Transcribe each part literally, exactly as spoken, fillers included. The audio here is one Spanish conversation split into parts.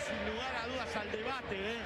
sin lugar a dudas al debate, ¿eh?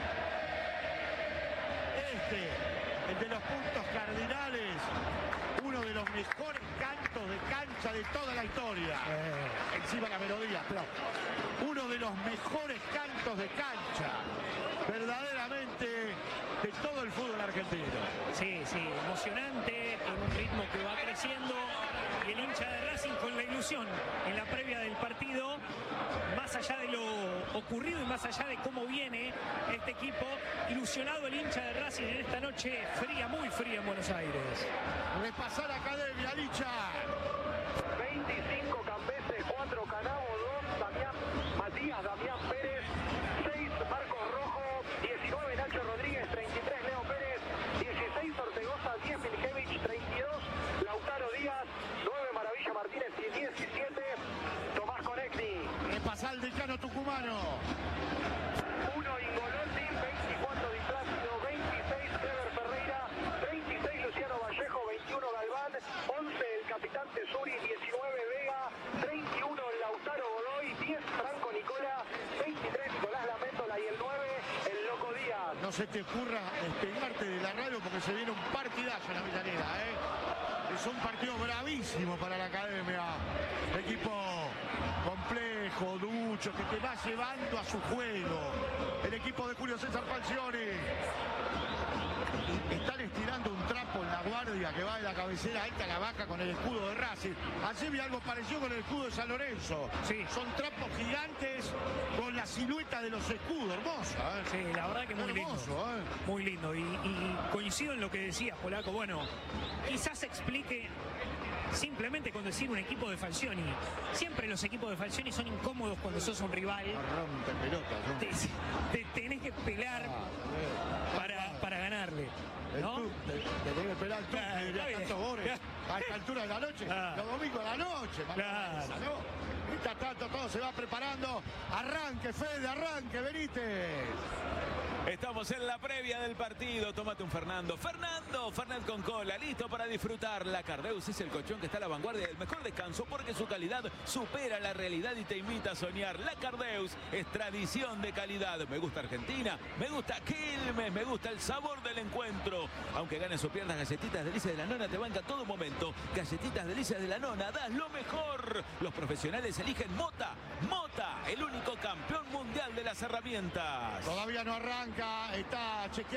Este, el de los puntos cardinales, uno de los mejores cantos de cancha de toda la historia. Eh. Encima la melodía, pero uno de los mejores cantos de cancha, verdaderamente, de todo el fútbol argentino. Sí, sí, emocionante, en un ritmo que va creciendo, y el hincha de Racing con la ilusión en la previa del partido, más allá de lo ocurrido y más allá de cómo viene este equipo, ilusionado el hincha de Racing en esta noche fría, muy fría en Buenos Aires. Repasar Academia, Licha. veinticinco Cambeses, cuatro Canavo, dos Damián Matías, Damián Pérez, seis Marcos Rojo, diecinueve Nacho Rodríguez, treinta y tres Leo Pérez, dieciséis Ortegoza, diez Miljevich, treinta y dos Lautaro Díaz, nueve Maravilla Martínez y diecisiete Tomás Conecti. Repasar el decano tucumano. uno Ingolotti, veinticuatro Di Plácido, veintiséis Clever Ferreira, veintiséis Luciano Vallejo, veintiuno Galván, once el capitán Tesuri, diecinueve Vega, treinta y uno Lautaro Godoy, diez Franco Nicola, veintitrés Nicolás Laméndola y el nueve el Loco Díaz. No se te ocurra despegarte de la radio porque se viene un partidazo en la Avellaneda, ¿eh? Es un partido bravísimo para la Academia. Equipo complejo, ducho, que te va llevando a su juego. El equipo de Julio César Falcioni. Están estirando un trapo en la guardia que va de la cabecera alta a la vaca con el escudo de Racing. Así vi algo parecido con el escudo de San Lorenzo. Sí. Son trapos gigantes con la silueta de los escudos. Hermosa, ¿eh? Sí, la verdad que muy Hermoso, lindo. ¿eh? Muy lindo. Y, y coincido en lo que decías, Polaco. Bueno, quizás explique simplemente con decir un equipo de Falcioni. Siempre los equipos de Falcioni son incómodos cuando sos un rival. No rompe pelotas, ¿no? Te, te tenés que pelar Ah, para, para ganarle, El ¿no? tú, te, te tenés que esperar tú, Claro, que diría está bien. tantos goles a esta altura de la noche, Claro. los domingos de la noche, Claro. esa, ¿no? Mientras tanto todo se va preparando. Arranque, Fede, arranque, Benítez. Estamos en la previa del partido. Tómate un Fernando. Fernando, Fernet con cola, listo para disfrutar. La Cardeus es el colchón que está a la vanguardia del mejor descanso porque su calidad supera la realidad y te invita a soñar. La Cardeus es tradición de calidad. Me gusta Argentina, me gusta Quilmes, me gusta el sabor del encuentro. Aunque ganes o pierdas, Galletitas Delicias de la Nona te banca todo momento. Galletitas Delicias de la Nona, das lo mejor. Los profesionales eligen Mota. Mota, el único campeón mundial de las herramientas. Todavía no arranca, está chequeando.